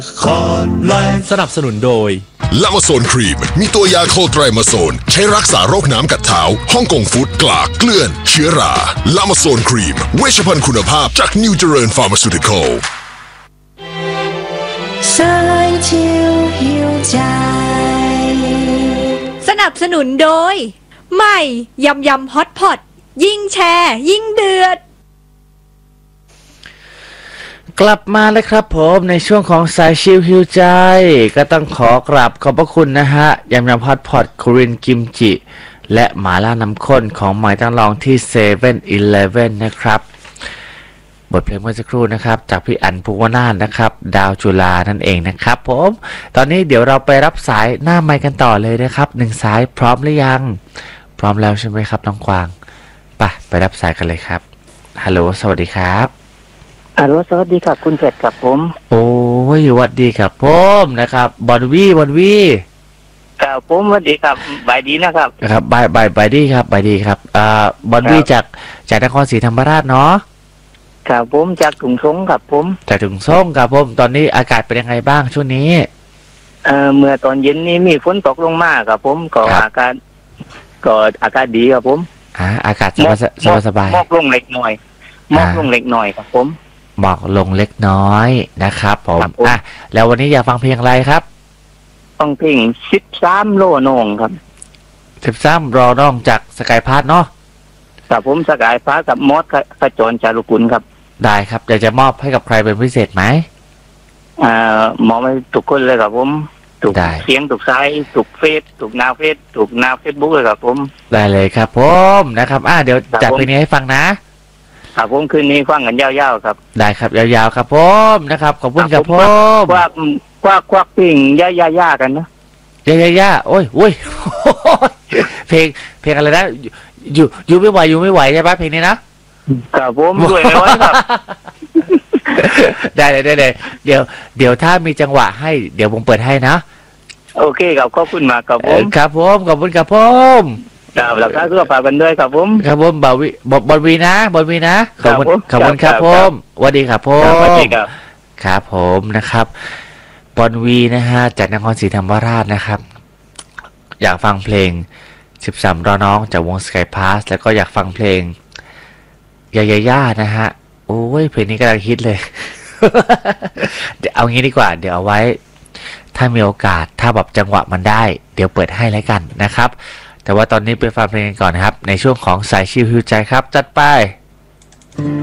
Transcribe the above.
สนับสนุนโดยลามาโซนครีมมีตัวยาโคไตรมาโซนใช้รักษาโรคน้ำกัดเท้าฮ่องกงฟู้ดกลากเกลื่อนเชื้อราลามาโซนครีมเวชภัณฑ์คุณภาพจากนิวเจริญฟาร์มาซูติคอลสนับสนุนโดยใหม่ยำยำฮอตพอตยิ่งแชร์ยิ่งเดือดกลับมาแล้วครับผมในช่วงของสายชิลฮิวใจก็ต้องขอกราบขอบพระคุณนะฮะยำยำฮอตพอตโคเรียนกิมจิและหม่าล่าน้ำข้นของใหม่ตั้งลองที่เซเว่นอีเลฟเว่นนะครับบทเพลงเมื่อสักครู่นะครับจากพี่อั๋นภูวนาถนะครับดาวจุฬานั่นเองนะครับผมตอนนี้เดี๋ยวเราไปรับสายหน้าไมค์กันต่อเลยนะครับหนึ่งสายพร้อมหรือยังพร้อมแล้วใช่ไหมครับน้องกวางไปรับสายกันเลยครับฮัลโหลสวัสดีครับฮัลโหลสวัสดีครับคุณเพชรครับผมโอ้ยสวัสดีครับผมนะครับบอนวีครับผมสวัสดีครับบายดีนะครับครับบายดีครับบายดีครับบอนวีจากนครศรีธรรมราชเนาะครับผมจากถุงซงครับผมจากถุงซงครับผมตอนนี้อากาศเป็นยังไงบ้างช่วงนี้เมื่อตอนเย็นนี้มีฝนตกลงมาครับผมก็อากาศดีครับผมอากาศสบายหมอกลงเล็กน้อยครับผมหมอกลงเล็กน้อยนะครับผมแล้ววันนี้อยากฟังเพลงอะไรครับฟังเพลง13โลนงครับ 13รอน้องจากสกายพาร์ทเนาะครับผมสกายพาร์ทกับมอสขจรจารุกุลครับได้ครับอยากจะมอบให้กับใครเป็นพิเศษไหมมอบให้ทุกคนเลยครับผมถูกเสียงถูกไซส์ถูกเฟซถูกหน้าเฟซบุ๊กเลยครับผมได้เลยครับผมนะครับเดี๋ยวจัดเพลงนี้ให้ฟังนะครับผมคืนนี้ฟังกันยาวๆครับได้ครับยาวๆครับผมนะครับขอบคุณครับผมควักปิ่งย่ากันนะย่าโอ้ยเพลงอะไรนะอยู่ไม่ไหวใช่ปะเพลงนี้นะครับผมด้วยน้อยครับได้เดี๋ยวถ้ามีจังหวะให้เดี๋ยวผมเปิดให้นะโอเคครับขอบคุณมากครับผมครับผมขอบคุณครับผมครับแล้วก็ฝากกันด้วยครับผมครับผมบอลวีนะขอบคุณครับผมสวัสดีครับผมสวัสดีครับครับผมนะครับบอลวีนะฮะจากนครศรีธรรมราชนะครับอยากฟังเพลง13รอน้องจากวงสกายพาสแล้วก็อยากฟังเพลงย่านะฮะโอ้ยเพลงนี้กำลังฮิตเลย เดี๋ยวเอางี้ดีกว่าเดี๋ยวเอาไว้ถ้ามีโอกาสถ้าแบบจังหวะมันได้เดี๋ยวเปิดให้แล้วกันนะครับแต่ว่าตอนนี้ไปฟังเพลงกันก่อนนะครับในช่วงของสายชิลฮิวใจครับจัดไป